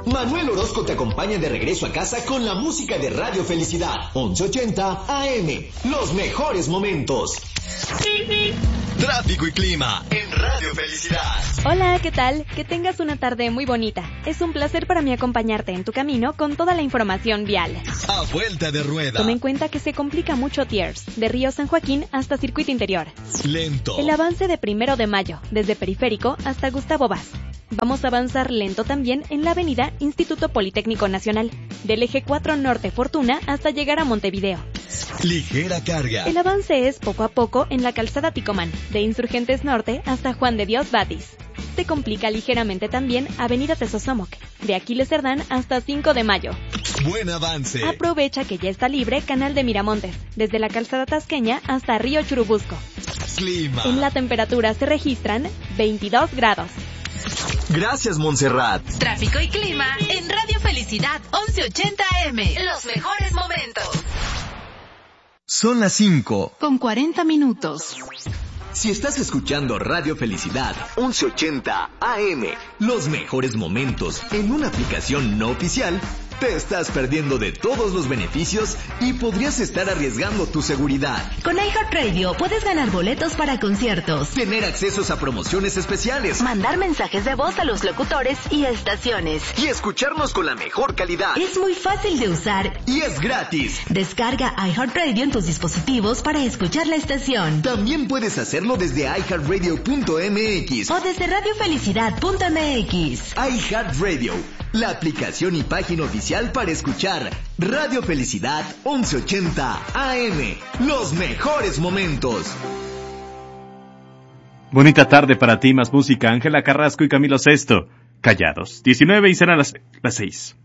Manuel Orozco te acompaña de regreso a casa con la música de Radio Felicidad, 1180 AM. Los mejores momentos. Tráfico y clima en Radio Felicidad. Hola, ¿qué tal? Que tengas una tarde muy bonita. Es un placer para mí acompañarte en tu camino con toda la información vial. A vuelta de rueda. Toma en cuenta que se complica mucho Tiers, de Río San Joaquín hasta Circuito Interior. Lento. El avance de 1 de Mayo, desde Periférico hasta Gustavo Vaz. Vamos a avanzar lento también en la avenida Instituto Politécnico Nacional, del eje 4 Norte Fortuna hasta llegar a Montevideo. Ligera carga. El avance es poco a poco en la calzada Ticomán, de Insurgentes Norte hasta Juan de Dios Batis. Se complica ligeramente también avenida Tezosomoc, de Aquiles Cerdán hasta 5 de Mayo. Buen avance. Aprovecha que ya está libre Canal de Miramontes, desde la calzada Tasqueña hasta Río Churubusco. Clima. En la temperatura se registran 22 grados. Gracias, Montserrat. Tráfico y clima en Radio Felicidad 1180 AM. Los mejores momentos. Son las 5. Con 40 minutos. Si estás escuchando Radio Felicidad 1180 AM, los mejores momentos en una aplicación no oficial, te estás perdiendo de todos los beneficios y podrías estar arriesgando tu seguridad. Con iHeartRadio puedes ganar boletos para conciertos, Tener accesos a promociones especiales mandar mensajes de voz a los locutores y estaciones. y escucharnos con la mejor calidad. Es muy fácil de usar. Y es gratis. Descarga iHeartRadio en tus dispositivos para escuchar la estación. También puedes hacerlo desde iHeartRadio.mx. O desde radiofelicidad.mx. iHeartRadio, la aplicación y página oficial para escuchar Radio Felicidad 1180 AM. Los mejores momentos. Bonita tarde para ti, más música. Ángela Carrasco y Camilo Sesto. Callados. 19 y serán las 6.